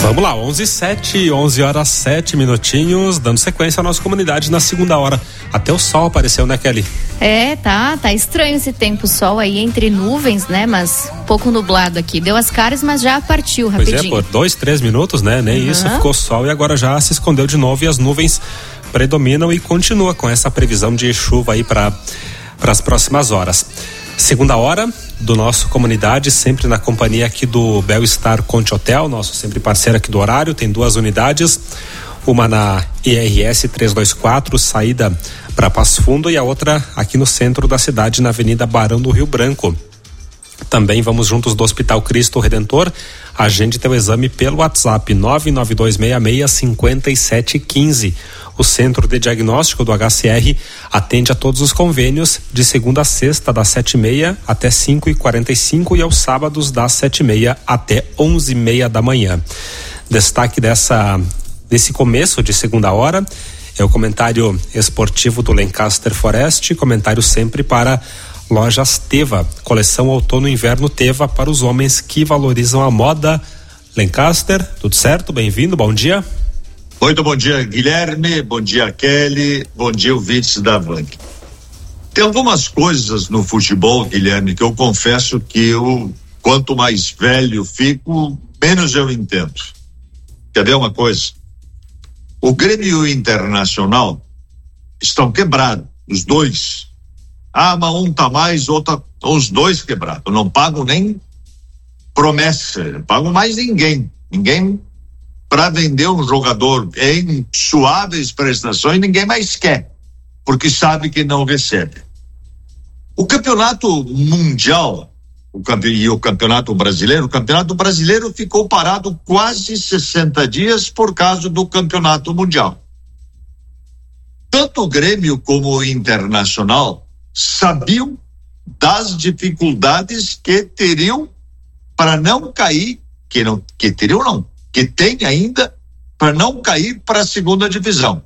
Vamos lá, 11 horas 7 minutinhos, dando sequência à nossa comunidade na segunda hora. Até o sol apareceu, né, Kelly? Tá estranho esse tempo, sol aí entre nuvens, né, mas pouco nublado aqui. Deu as caras, mas já partiu rapidinho. Pois é, por 2-3 minutos, né, nem isso, ficou sol e agora já se escondeu de novo e as nuvens predominam e continua com essa previsão de chuva aí para as próximas horas. Segunda hora do nosso comunidade, sempre na companhia aqui do Bel-Star Conte Hotel, nosso sempre parceiro aqui do horário. Tem 2 unidades, uma na IRS 324, saída para Passo Fundo, e a outra aqui no centro da cidade, na Avenida Barão do Rio Branco. Também vamos juntos do Hospital Cristo Redentor. Agende teu exame pelo WhatsApp 99266-5715. O Centro de Diagnóstico do HCR atende a todos os convênios de segunda a sexta, das 7h30 até 5h45, e aos sábados das 7h30 até 11h30 da manhã. Destaque desse começo de segunda hora é o comentário esportivo do Lancaster Forest, comentário sempre para Lojas Teva, coleção outono e inverno Teva para os homens que valorizam a moda. Lancaster, tudo certo? Bem-vindo, bom dia. Muito bom dia, Guilherme, bom dia, Kelly, bom dia, ouvintes da Band. Tem algumas coisas no futebol, Guilherme, que eu confesso que quanto mais velho fico, menos eu entendo. Quer ver uma coisa? O Grêmio e o Internacional estão quebrados, os dois. Mas um tá mais, os dois quebrados. Não pagam nem promessa, não pagam mais ninguém para vender um jogador em suaves prestações, ninguém mais quer, porque sabe que não recebe. O campeonato mundial e o campeonato brasileiro ficou parado quase 60 dias por causa do campeonato mundial. Tanto o Grêmio como o Internacional sabiam das dificuldades que teriam para não cair, que tem ainda para não cair para a segunda divisão.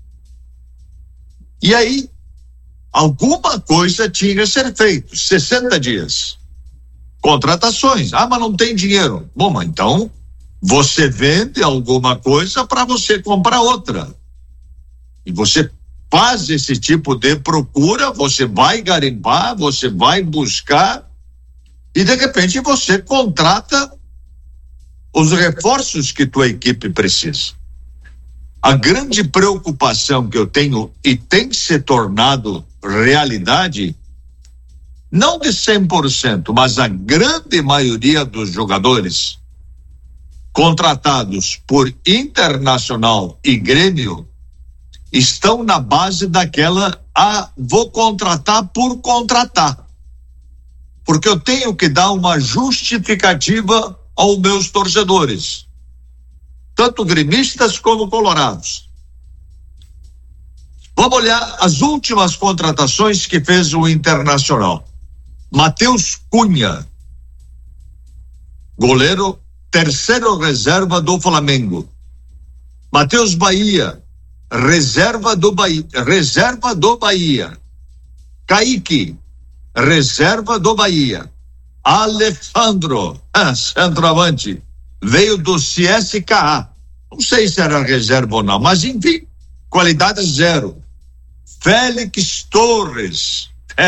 E aí, alguma coisa tinha que ser feito. 60 dias. Contratações. Mas não tem dinheiro. Bom, mas então você vende alguma coisa para você comprar outra. E você faz esse tipo de procura, você vai garimpar, você vai buscar e de repente você contrata os reforços que tua equipe precisa. A grande preocupação que eu tenho, e tem se tornado realidade, não de 100%, mas a grande maioria dos jogadores contratados por Internacional e Grêmio estão na base daquela, vou contratar por contratar. Porque eu tenho que dar uma justificativa aos meus torcedores, tanto gremistas como colorados. Vamos olhar as últimas contratações que fez o Internacional. Matheus Cunha, goleiro, terceiro reserva do Flamengo. Matheus Bahia, reserva do Bahia. Kaique, reserva do Bahia. Alejandro, centroavante, veio do CSKA. Não sei se era reserva ou não, mas enfim, qualidade zero. Félix Torres,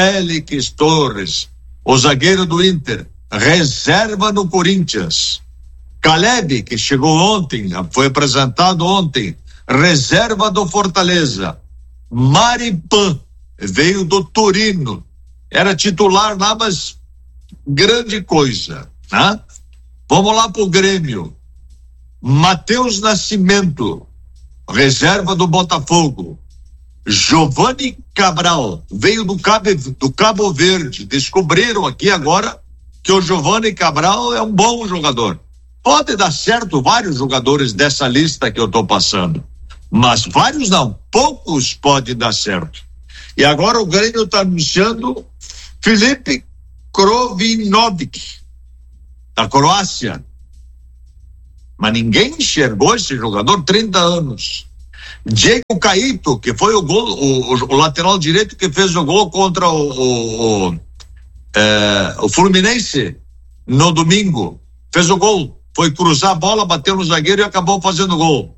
o zagueiro do Inter, reserva no Corinthians. Caleb, que chegou ontem, foi apresentado ontem, reserva do Fortaleza. Maripan, veio do Torino, era titular lá, mas grande coisa, né? Vamos lá pro Grêmio. Matheus Nascimento, reserva do Botafogo. Giovanni Cabral, veio do Cabo Verde. Descobriram aqui agora que o Giovanni Cabral é um bom jogador. Pode dar certo vários jogadores dessa lista que eu tô passando, mas vários não, poucos podem dar certo. E agora o Grêmio está anunciando Filipe Krovinovic, da Croácia. Mas ninguém enxergou esse jogador, 30 anos. Diego Caíto, que foi o lateral direito que fez o gol contra o Fluminense no domingo. Fez o gol. foi cruzar a bola, bateu no zagueiro e acabou fazendo gol.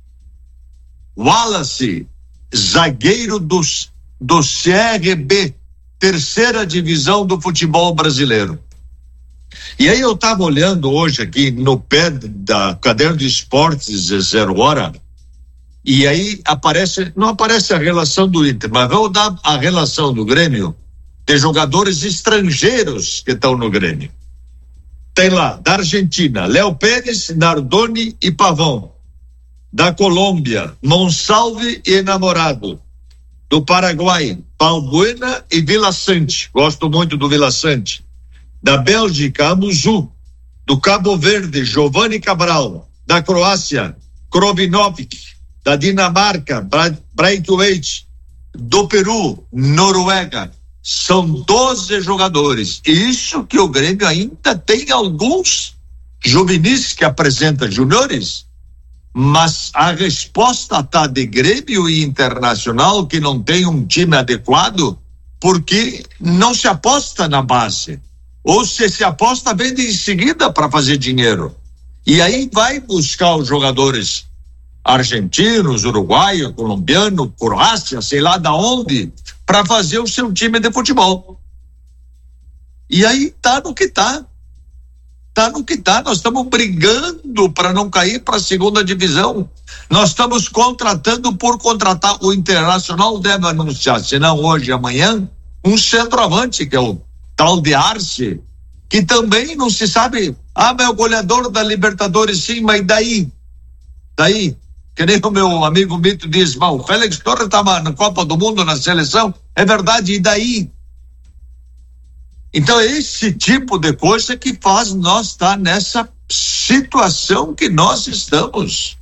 Wallace, zagueiro do CRB, terceira divisão do futebol brasileiro. E aí eu estava olhando hoje aqui no pé da Caderno de Esportes 0 Hora, e aí não aparece a relação do Inter, mas vamos dar a relação do Grêmio de jogadores estrangeiros que estão no Grêmio. Tem lá, da Argentina, Léo Pérez, Nardoni e Pavão. Da Colômbia, Monsalve e Enamorado. Do Paraguai, Balbuena e Vila Sante. Gosto muito do Vila Sante. Da Bélgica, Amuzu. Do Cabo Verde, Giovanni Cabral. Da Croácia, Krovinovic. Da Dinamarca, Braithwaite. Do Peru, Noruega. São 12 jogadores. Isso que o Grêmio ainda tem alguns juvenis que apresentam juniores, mas a resposta está de Grêmio e Internacional, que não tem um time adequado, porque não se aposta na base. Ou se aposta, vende em seguida para fazer dinheiro. E aí vai buscar os jogadores argentinos, uruguaio, colombiano, Croácia, sei lá da onde, para fazer o seu time de futebol. E aí tá no que tá. Nós estamos brigando para não cair para a segunda divisão. Nós estamos contratando por contratar. O Internacional deve anunciar, se não hoje, amanhã, um centroavante, que é o tal de Arce, que também não se sabe. Mas é o goleador da Libertadores, sim, mas daí? Que nem o meu amigo Mito diz, o Félix Torres estava na Copa do Mundo, na seleção, é verdade, e daí? Então, esse tipo de coisa que faz nós estar nessa situação que nós estamos.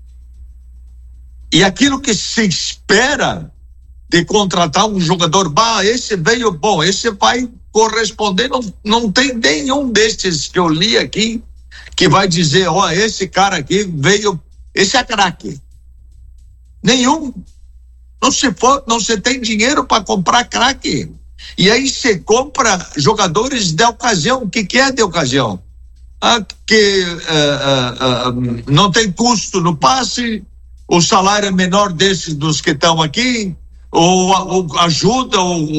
E aquilo que se espera de contratar um jogador, esse veio bom, esse vai corresponder, não tem nenhum desses que eu li aqui que vai dizer, esse cara aqui veio, esse é craque. Nenhum. Não se tem dinheiro para comprar craque. E aí você compra jogadores de ocasião. O que é de ocasião? Não tem custo no passe, o salário é menor desses dos que estão aqui, ou ajuda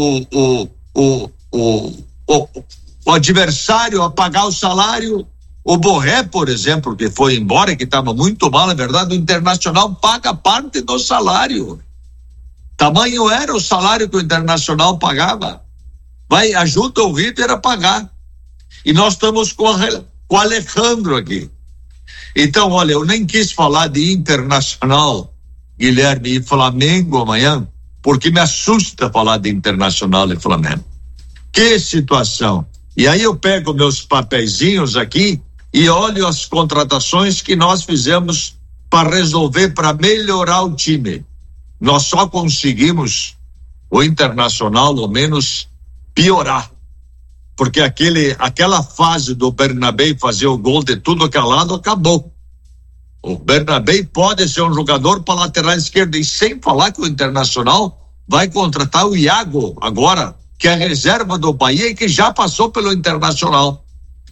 o adversário a pagar o salário. O Borré, por exemplo, que foi embora, que estava muito mal, na verdade, o Internacional paga parte do salário. Tamanho era o salário que o Internacional pagava. Ajuda o River a pagar. E nós estamos com o Alejandro aqui. Então, olha, eu nem quis falar de Internacional, Guilherme, e Flamengo amanhã, porque me assusta falar de Internacional e Flamengo. Que situação. E aí eu pego meus papeizinhos aqui e olho as contratações que nós fizemos para resolver, para melhorar o time. Nós só conseguimos o Internacional, ao menos, piorar. Porque aquela fase do Bernabé fazer o gol de tudo que é lado acabou. O Bernabé pode ser um jogador para lateral esquerda, e sem falar que o Internacional vai contratar o Iago agora, que é reserva do Bahia e que já passou pelo Internacional.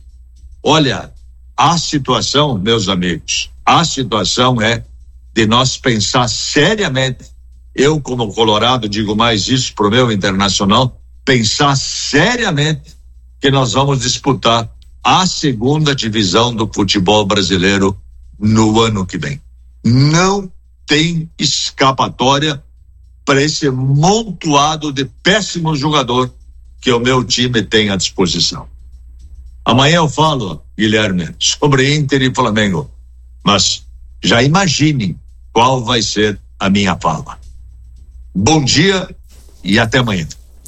Olha, a situação, meus amigos, é de nós pensar seriamente. Eu, como colorado, digo mais isso pro meu Internacional, pensar seriamente que nós vamos disputar a segunda divisão do futebol brasileiro no ano que vem. Não tem escapatória para esse montoado de péssimo jogador que o meu time tem à disposição. Amanhã eu falo, Guilherme, sobre Inter e Flamengo, mas já imaginem qual vai ser a minha fala. Bom dia e até amanhã.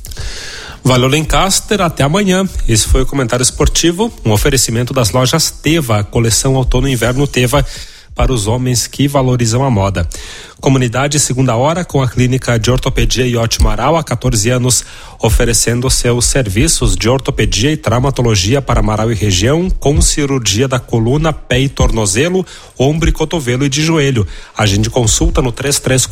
Valeu, Lancaster, até amanhã. Esse foi o Comentário Esportivo, um oferecimento das lojas Teva, coleção outono e inverno Teva, para os homens que valorizam a moda. Comunidade Segunda Hora, com a clínica de ortopedia Iote Amaral, há 14 anos, oferecendo seus serviços de ortopedia e traumatologia para Amaral e região, com cirurgia da coluna, pé e tornozelo, ombro e cotovelo e de joelho. Agende consulta no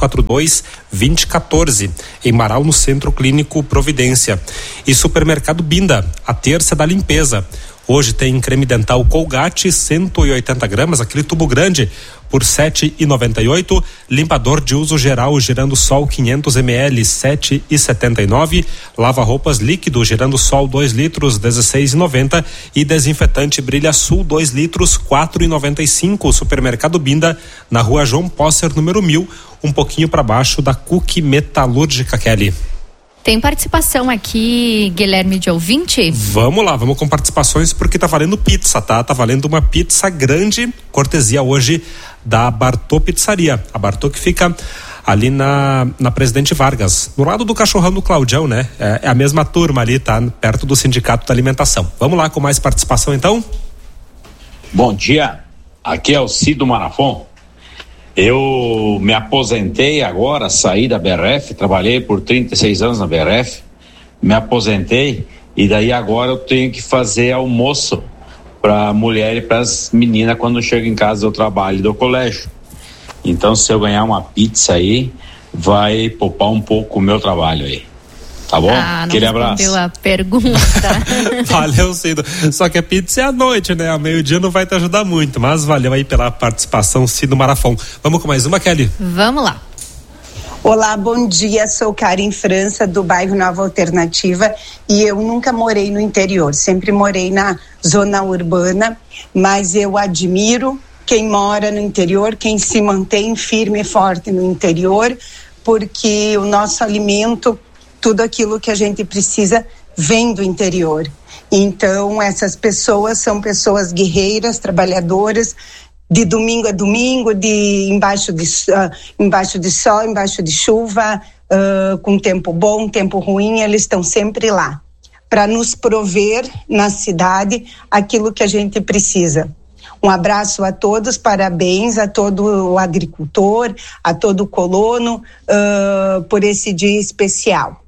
3342-2014, em Amaral, no Centro Clínico Providência. E Supermercado Binda, a terça da limpeza. Hoje tem creme dental Colgate 180 gramas, aquele tubo grande, por 7,98. Limpador de uso geral Girando Sol 500 ml 7,79. Lava roupas líquido Girando Sol 2 litros 16,90. E desinfetante Brilha Sul 2 litros 4,95. Supermercado Binda, na Rua João Posser, número 1000, um pouquinho para baixo da Cook Metalúrgica. Kelly. Tem participação aqui, Guilherme, de ouvinte? Vamos lá, vamos com participações, porque tá valendo pizza, tá? Tá valendo uma pizza grande, cortesia hoje da Bartô Pizzaria. A Bartô que fica ali na Presidente Vargas, no lado do Cachorrão do Claudião, né? É a mesma turma ali, tá? Perto do Sindicato da Alimentação. Vamos lá com mais participação, então? Bom dia, aqui é o Cido Marafon. Eu me aposentei agora, saí da BRF, trabalhei por 36 anos na BRF, me aposentei e daí agora eu tenho que fazer almoço para a mulher e para as meninas quando chegam em casa do trabalho e do colégio. Então, se eu ganhar uma pizza aí, vai poupar um pouco o meu trabalho aí. Tá bom? Aquele abraço. Não respondeu a pergunta. Valeu, Cido. Só que a pizza é à noite, né? Ao meio-dia não vai te ajudar muito, mas valeu aí pela participação, Cido Marafon. Vamos com mais uma, Kelly? Vamos lá. Olá, bom dia, sou Karen França, do bairro Nova Alternativa, e eu nunca morei no interior, sempre morei na zona urbana, mas eu admiro quem mora no interior, quem se mantém firme e forte no interior, porque o nosso alimento, tudo aquilo que a gente precisa vem do interior. Então, essas pessoas são pessoas guerreiras, trabalhadoras, de domingo a domingo, embaixo de sol, embaixo de chuva, com tempo bom, tempo ruim, eles estão sempre lá para nos prover na cidade aquilo que a gente precisa. Um abraço a todos, parabéns a todo o agricultor, a todo o colono, por esse dia especial.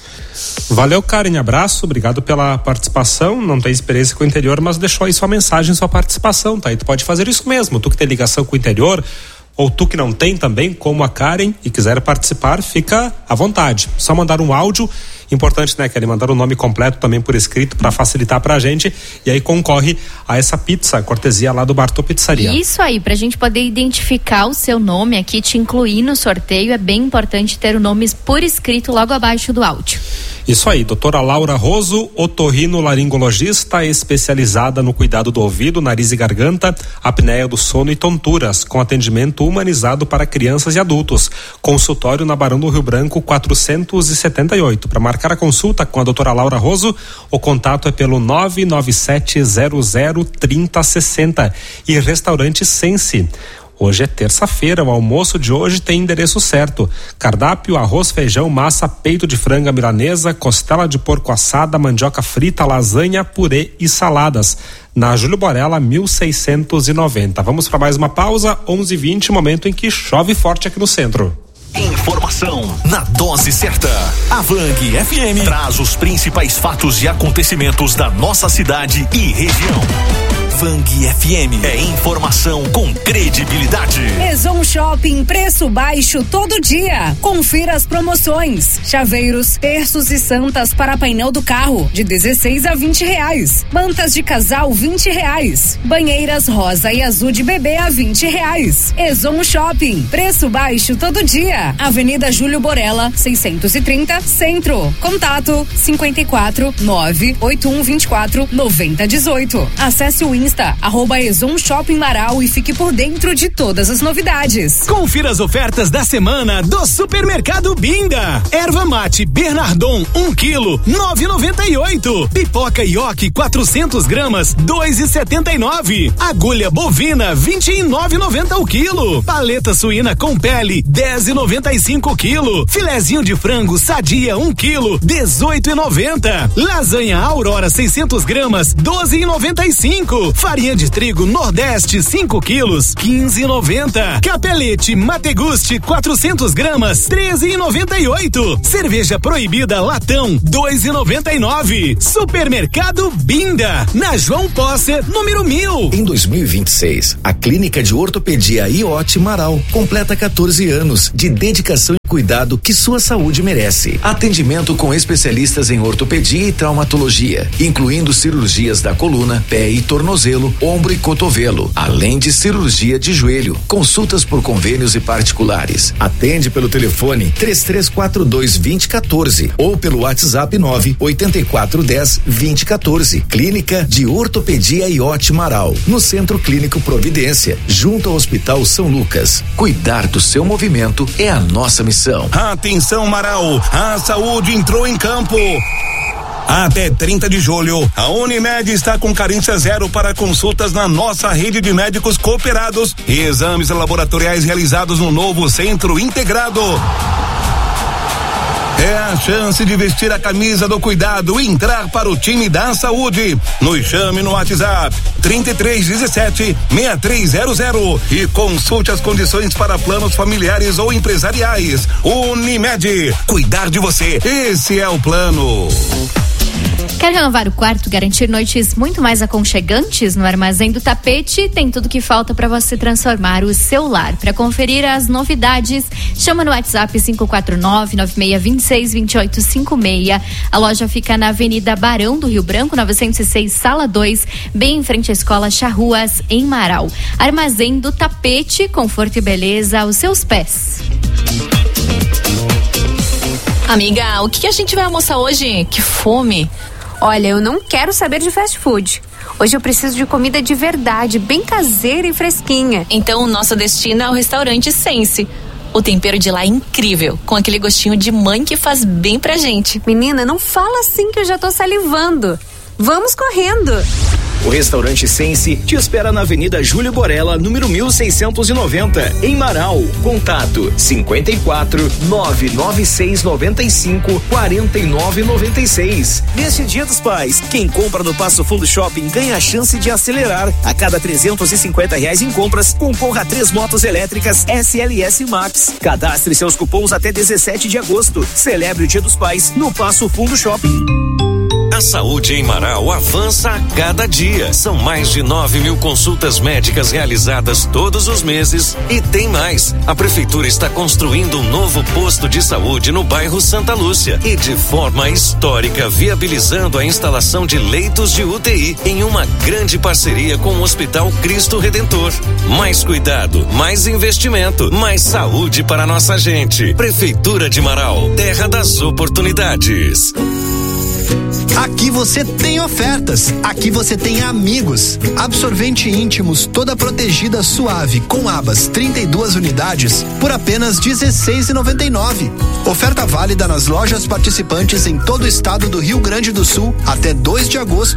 Valeu, Karen, abraço, obrigado pela participação. Não tem experiência com o interior, mas deixou aí sua mensagem, sua participação, tá? E tu pode fazer isso mesmo, tu que tem ligação com o interior, ou tu que não tem também, como a Karen, e quiser participar, fica à vontade. Só mandar um áudio, importante, né, Kelly? Mandar o nome completo também por escrito para facilitar pra gente, e aí concorre a essa pizza, cortesia lá do Bartô Pizzaria. Isso aí, pra gente poder identificar o seu nome aqui, te incluir no sorteio, é bem importante ter o nome por escrito logo abaixo do áudio. Isso aí, doutora Laura Roso, otorrinolaringologista especializada no cuidado do ouvido, nariz e garganta, apneia do sono e tonturas, com atendimento humanizado para crianças e adultos. Consultório na Barão do Rio Branco 478. Para marcar a consulta com a doutora Laura Roso, o contato é pelo 997003060. E restaurante Sense. Hoje é terça-feira, o almoço de hoje tem endereço certo. Cardápio: arroz, feijão, massa, peito de franga milanesa, costela de porco assada, mandioca frita, lasanha, purê e saladas. Na Júlio Borella, 1690. Vamos para mais uma pausa, 11h20, momento em que chove forte aqui no centro. Informação na dose certa. A Vang FM traz os principais fatos e acontecimentos da nossa cidade e região. Vang FM é informação com credibilidade. Ezon Shopping, preço baixo todo dia. Confira as promoções: chaveiros, terços e santas para painel do carro de 16 a 20 reais. Mantas de casal 20 reais. Banheiras rosa e azul de bebê a 20 reais. Ezon Shopping, preço baixo todo dia. Avenida Júlio Borella, 630, Centro. Contato 54 98124 9018. Acesse o Insta @Ezon Shopping Marau e fique por dentro de todas as novidades. Confira as ofertas da semana do Supermercado Binda. Erva mate Bernardon 1 kg 9,98. Pipoca Yoki 400 gramas 2,79. Agulha bovina 29,90 o quilo. Paleta suína com pele 10,95 o quilo. Filezinho de frango Sadia 1 kg 18,90. Lasanha Aurora 600 gramas 12,95. Farinha de trigo Nordeste 5 quilos 15,90. Capelete Mateguste 400 gramas 13,98. Cerveja proibida Latão 2,99. Supermercado Binda, na João Posser, número 1000. Em 2026, a Clínica de Ortopedia IOT Marau completa 14 anos de dedicação Cuidado que sua saúde merece. Atendimento com especialistas em ortopedia e traumatologia, incluindo cirurgias da coluna, pé e tornozelo, ombro e cotovelo, além de cirurgia de joelho. Consultas por convênios e particulares. Atende pelo telefone 3342-2014 ou pelo WhatsApp 98410-2014. Clínica de Ortopedia Iote Marau, no Centro Clínico Providência, junto ao Hospital São Lucas. Cuidar do seu movimento é a nossa missão. Atenção, Marau, a saúde entrou em campo. Até 30 de julho, a Unimed está com carência zero para consultas na nossa rede de médicos cooperados e exames laboratoriais realizados no novo Centro Integrado. É a chance de vestir a camisa do cuidado e entrar para o time da saúde. Nos chame no WhatsApp 3317-6300 e consulte as condições para planos familiares ou empresariais. Unimed, cuidar de você, esse é o plano. Quer renovar o quarto, garantir noites muito mais aconchegantes? No Armazém do Tapete tem tudo que falta para você transformar o seu lar. Para conferir as novidades, chama no WhatsApp 549-9626-2856. A loja fica na Avenida Barão do Rio Branco, 906, Sala 2, bem em frente à Escola Charruas, em Marau. Armazém do Tapete, conforto e beleza aos seus pés. Amiga, o que a gente vai almoçar hoje? Que fome! Olha, eu não quero saber de fast food. Hoje eu preciso de comida de verdade, bem caseira e fresquinha. Então o nosso destino é o restaurante Sense. O tempero de lá é incrível, com aquele gostinho de mãe que faz bem pra gente. Menina, não fala assim que eu já tô salivando. Vamos correndo! O restaurante Sense te espera na Avenida Júlio Borella, número 1690, em Marau. Contato 54-99695-4996. Neste Dia dos Pais, quem compra no Passo Fundo Shopping ganha a chance de acelerar. A cada R$350 em compras, concorra a 3 motos elétricas SLS Max. Cadastre seus cupons até 17 de agosto. Celebre o Dia dos Pais no Passo Fundo Shopping. A saúde em Marau avança a cada dia. São mais de 9.000 consultas médicas realizadas todos os meses e tem mais. A prefeitura está construindo um novo posto de saúde no bairro Santa Lúcia e de forma histórica viabilizando a instalação de leitos de UTI em uma grande parceria com o Hospital Cristo Redentor. Mais cuidado, mais investimento, mais saúde para nossa gente. Prefeitura de Marau, terra das oportunidades. Aqui você tem ofertas, aqui você tem amigos. Absorvente íntimos toda protegida suave com abas 32 unidades por apenas R$16,99. Oferta válida nas lojas participantes em todo o estado do Rio Grande do Sul até 2 de agosto.